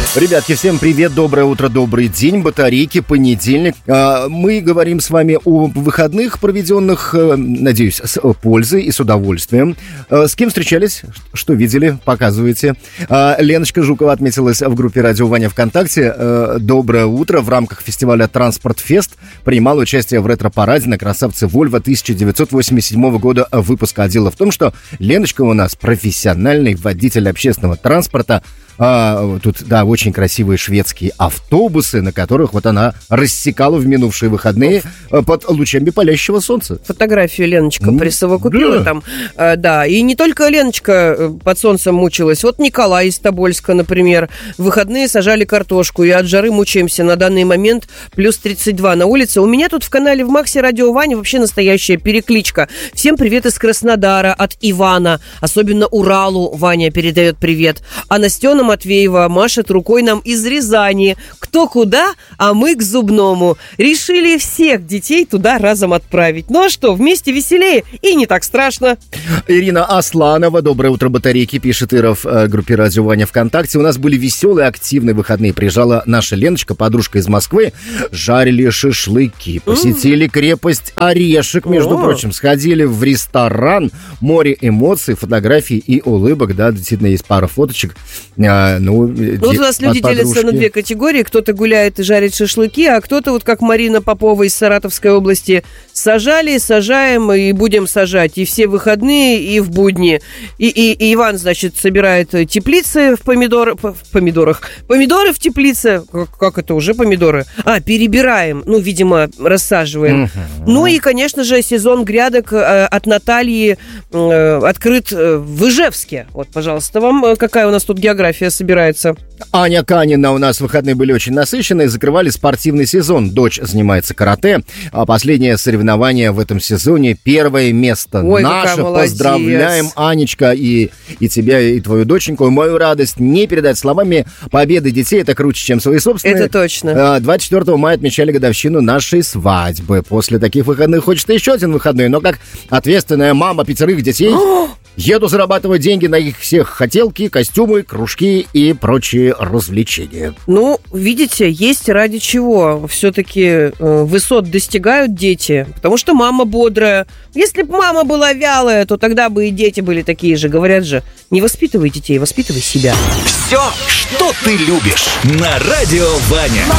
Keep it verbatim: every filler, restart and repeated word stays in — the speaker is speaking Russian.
Ребятки, всем привет, доброе утро, добрый день, батарейки, понедельник. Мы говорим с вами о выходных, проведенных, надеюсь, с пользой и с удовольствием. С кем встречались, что видели, показывайте. Леночка Жукова отметилась в группе «Радио Ваня» ВКонтакте. Доброе утро. В рамках фестиваля «Транспорт-фест» принимала участие в ретро-параде на красавце Volvo тысяча девятьсот восемьдесят седьмого года выпуска. А дело в том, что Леночка у нас профессиональный водитель общественного транспорта. А, тут, да, очень красивые шведские автобусы, на которых вот она рассекала в минувшие выходные под лучами палящего солнца. Фотографию Леночка присовокупила да. там. А, да, и не только Леночка под солнцем мучилась. Вот Николай из Тобольска, например, в выходные сажали картошку, и от жары мучаемся. На данный момент плюс тридцать два на улице. У меня тут в канале в Максе Радио Ваня вообще настоящая перекличка. Всем привет из Краснодара от Ивана. Особенно Уралу Ваня передает привет. А Настена Матвеева машет рукой нам из Рязани. Кто куда, а мы к зубному. Решили всех детей туда разом отправить. Ну а что, вместе веселее и не так страшно. Ирина Асланова, доброе утро, батарейки, пишет Ира в э, группе «Радио Ваня» ВКонтакте. У нас были веселые, активные выходные. Приезжала наша Леночка, подружка из Москвы. Жарили шашлыки, посетили mm. крепость Орешек, между oh. прочим. Сходили в ресторан. Море эмоций, фотографий и улыбок. Да, действительно, есть пара фоточек. А, ну, ну вот у нас люди делятся на две категории. Кто-то гуляет и жарит шашлыки, а кто-то, вот как Марина Попова из Саратовской области, сажали, сажаем и будем сажать. И все выходные, и в будни. И, и, и Иван, значит, собирает теплицы в, помидор, в помидорах. Помидоры в теплице. Как, как это уже помидоры? А, перебираем. Ну, видимо, рассаживаем. Uh-huh. Ну и, конечно же, сезон грядок э, от Натальи э, открыт в Ижевске. Вот, пожалуйста, вам какая у нас тут география собирается. Аня Канина, у нас выходные были очень насыщенные, закрывали спортивный сезон. Дочь занимается карате, а последнее соревнование в этом сезоне — первое место. Ой, наше. Поздравляем, Анечка, и, и тебя, и твою доченьку. Мою радость не передать словами. Победы детей — это круче, чем свои собственные. Это точно. двадцать четвёртого мая отмечали годовщину нашей свадьбы. После таких выходных хочется еще один выходной, но как ответственная мама пятерых детей еду зарабатывать деньги на их всех хотелки, костюмы, кружки и прочие развлечения. Ну, видите, есть ради чего. Все-таки э, высот достигают дети, потому что мама бодрая. Если бы мама была вялая, то тогда бы и дети были такие же. Говорят же, не воспитывай детей, воспитывай себя. Все, что ты любишь, на Радио Ваня.